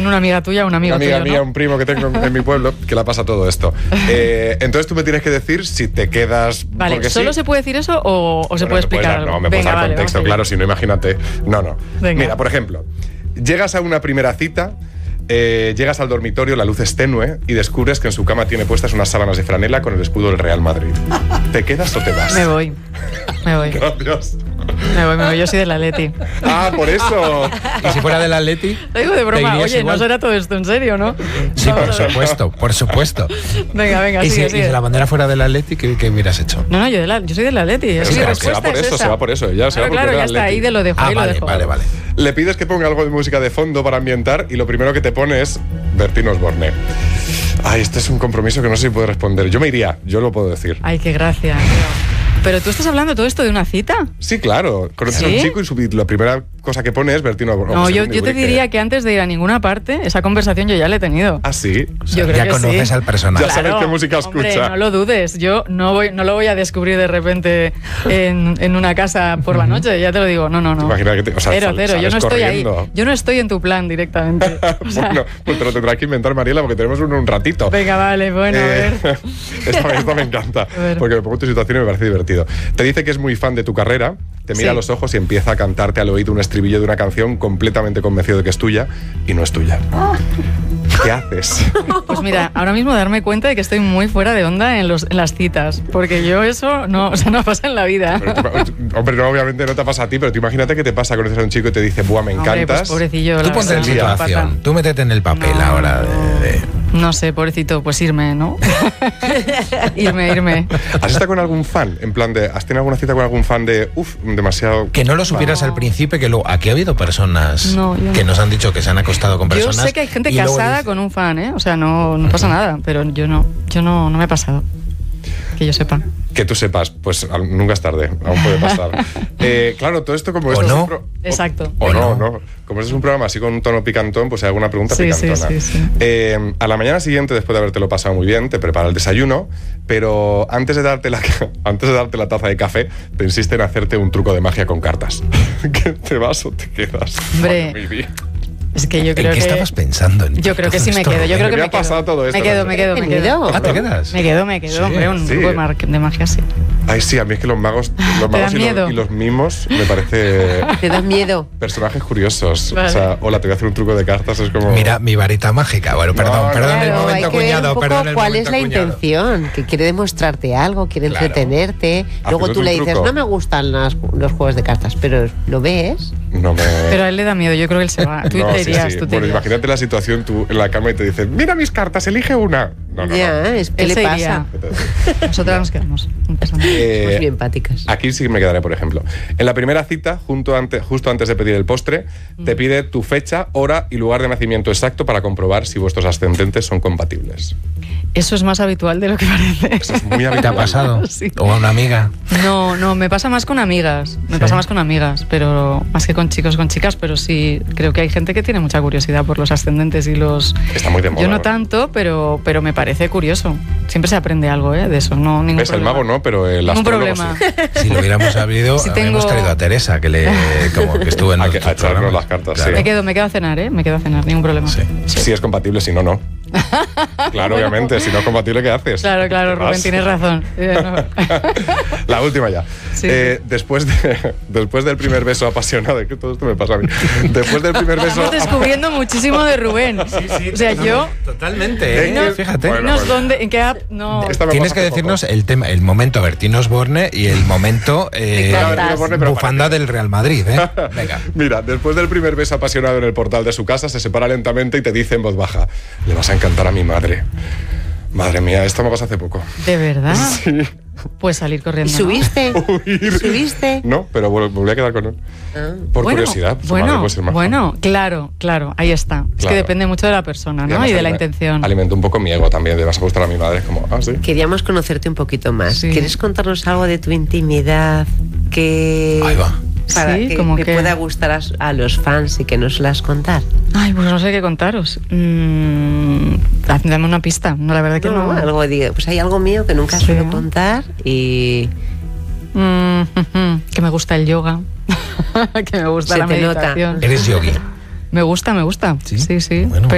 una amiga tuya, un amigo tuyo, Una amiga mía, ¿no? un primo que tengo en mi pueblo, que le pasa todo esto. Entonces tú me tienes que decir si te quedas... Vale, porque ¿solo sí. se puede decir eso o se Bueno, puede explicar algo? No, me puedes Venga, dar vale, contexto, vamos claro, allá. si no, imagínate. No. Venga. Mira, por ejemplo, llegas a una primera cita, llegas al dormitorio, la luz es tenue y descubres que en su cama tiene puestas unas sábanas de franela con el escudo del Real Madrid. ¿Te quedas o te vas? Me voy. Gracias. Me voy, yo soy del Atleti. Ah, por eso. Y si fuera del Atleti, Lo digo de ¿te broma, irías oye, igual? no será todo esto en serio, ¿no? Sí, Vamos por a ver. supuesto, por supuesto. Venga, Y sigue. si la bandera fuera del Atleti, ¿qué hubieras hecho? No, yo soy del Atleti. Es que mi Se respuesta va por es eso, esa. se va por eso. Ya se va Claro, porque ya era está, Atleti. ahí de lo dejo, ahí lo dejo. Vale. Le pides que ponga algo de música de fondo para ambientar y lo primero que te pone es Bertín Osborne. Ay, este es un compromiso que no sé si puedo responder. Yo me iría, yo lo puedo decir. Ay, qué gracia, tío. Pero tú estás hablando todo esto de una cita. Sí, claro. Conoces a ¿Sí? un chico y la primera cosa que pone es Bertín Osborne. No, yo te diría que antes de ir a ninguna parte, esa conversación yo ya la he tenido. ¿Ah, sí? Yo creo Ya que conoces sí. al personaje. Ya sabes qué música hombre, escucha. no lo dudes. Yo no lo voy a descubrir de repente en una casa por la noche. Ya te lo digo. No. Imagina que Cero. Yo sales no estoy corriendo. ahí. Yo no estoy en tu plan directamente. O sea, Bueno, pues te lo tendrás que inventar, Mariela, porque tenemos un ratito. venga, vale, bueno, a ver. Esta me encanta, A ver. porque me pongo en tu situación y me parece divertido. Te dice que es muy fan de tu carrera, te mira Sí. a los ojos y empieza a cantarte al oído un estribillo de una canción completamente convencido de que es tuya y no es tuya. ¿Qué haces? Pues mira, ahora mismo darme cuenta de que estoy muy fuera de onda en las citas, porque yo eso no pasa en la vida. Hombre, no, obviamente no te pasa a ti, pero tú imagínate que te pasa, conoces a un chico y te dice, buah, me Hombre, encantas. pues pobrecillo. Tú la ponte en verdad, no pasa. situación, tú métete en el papel No, ahora No sé, pobrecito, pues irme, ¿no? irme. ¿Has estado con algún fan? En plan de, ¿has tenido alguna cita con algún fan de, demasiado... Que no lo supieras al principio, que luego aquí ha habido personas No, yo que no. nos han dicho que se han acostado con Yo personas. sé que hay gente y luego casada dice- con un fan, ¿eh? O sea, no pasa nada, pero yo no me ha pasado. Que yo sepa. Que tú sepas, pues nunca es tarde, aún puede pasar. Claro, todo esto como O esto es no. un Exacto. O Venga. no. Como este es un programa así con un tono picantón, pues hay alguna pregunta Sí, picantona. sí. A la mañana siguiente, después de habértelo pasado muy bien, te prepara el desayuno, pero antes de darte la taza de café, te insiste en hacerte un truco de magia con cartas. ¿Que te vas o te quedas? Hombre, Ay, mi vida. Es que yo ¿En creo qué que... estabas pensando? Yo creo que sí me Esto, quedo. Yo creo que me me ha pasado quedo. todo esto, Me quedo. ¿Qué miedo? Ah, ¿te quedas? Me quedo, Sí, hombre, un sí. truco de magia sí. Ay, sí, a mí es que los magos, dan miedo? y los mimos me parece ¿Te das miedo? personajes curiosos. Vale. O sea, hola, te voy a hacer un truco de cartas, es como... Mira, mi varita mágica. Bueno, perdón el Claro, hay momento, que ver cuñado. un poco Perdón el cuál momento, es la cuñado. intención, que quiere demostrarte algo, quiere Claro. entretenerte. Luego Haceros tú un le dices, truco. no me gustan los juegos de cartas, pero ¿lo ves? No me... Pero a él le da miedo, yo creo que él se va. Tú No, te sí, irías, sí. tú te Bueno, irías. imagínate la situación tú en la cama y te dicen, mira mis cartas, elige una. No. Ya, es que Él le se pasa. iría. Nosotras nos quedamos. No pasa nada. Somos bien empáticas. Aquí sí que me quedaré, por ejemplo. En la primera cita, justo antes de pedir el postre, te pide tu fecha, hora y lugar de nacimiento exacto para comprobar si vuestros ascendentes son compatibles. Eso es más habitual de lo que parece. Eso es muy ¿Te ha habitual. pasado? Sí. ¿O a una amiga? No, me pasa más con amigas. Me ¿Sí? pasa más con amigas, pero más que con chicos, con chicas, pero sí, creo que hay gente que tiene mucha curiosidad por los ascendentes y los... Está muy de moda. Yo no ¿no? tanto, pero me parece curioso. Siempre se aprende algo, de eso, no ningún ¿Ves? El problema. mago no, pero el Ningún astrólogo problema. sí. Si lo hubiéramos sabido, Si habríamos tengo- traído a Teresa, que estuvo en A nuestros echarnos programas. las cartas, Claro. sí. Me quedo a cenar, me quedo a cenar, ningún problema. Sí. Si es compatible, si no, no. Claro, obviamente. Si no es compatible, ¿qué haces? Claro, Te Rubén, vas. tienes razón. No. La última ya. Sí. Después del primer beso apasionado, que todo esto me pasa a mí. Después del primer beso... Estamos descubriendo muchísimo de Rubén. O sea, yo... Totalmente, No, fíjate. bueno, Dinos dónde, en qué app... No. Esta me Tienes pasa que hace decirnos poco. el tema, el momento Bertín Osborne y el momento cartas. Osborne, pero bufanda del Real Madrid, Venga. Mira, después del primer beso apasionado en el portal de su casa, se separa lentamente y te dice en voz baja, le vas a encantar a mi madre. Madre mía, esto me pasó hace poco. ¿De verdad? Sí. Pues salir ¿Y corriendo. ¿no? subiste? ¿Subiste? No, pero volví a quedar con él. Ah. Por curiosidad. Su madre puede ser maja. Bueno, claro, ahí está. Es Claro. que depende mucho de la persona, ¿no? además Y de la alime- intención. Alimentó un poco mi ego también, de vas a gustar a mi madre. Es como, sí. Queríamos conocerte un poquito más. Sí. ¿Quieres contarnos algo de tu intimidad que, Ahí va. para Sí, que, como que que- pueda gustar a los fans y que nos las contar? Ay, pues no sé qué contaros. Dame una pista. No, la verdad que no. Algo pues hay algo mío que nunca Sí. suelo contar y Que me gusta el yoga. Que me gusta Se la te nota. meditación. Eres yogi. Me gusta. ¿Sí? Sí. Bueno.